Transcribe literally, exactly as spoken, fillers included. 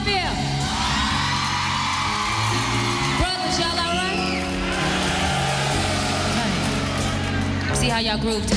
feel? Brothers, y'all all right? See how y'all groove together.